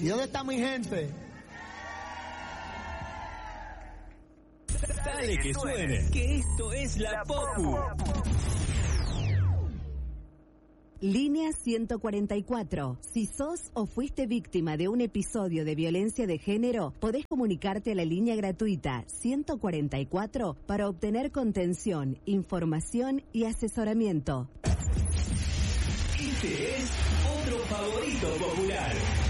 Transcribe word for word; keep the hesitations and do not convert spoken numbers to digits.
¿Y dónde está mi gente? Dale que suene, que esto es La Popu. Línea ciento cuarenta y cuatro. Si sos o fuiste víctima de un episodio de violencia de género, podés comunicarte a la línea gratuita ciento cuarenta y cuatro para obtener contención, información y asesoramiento. Este es otro favorito popular.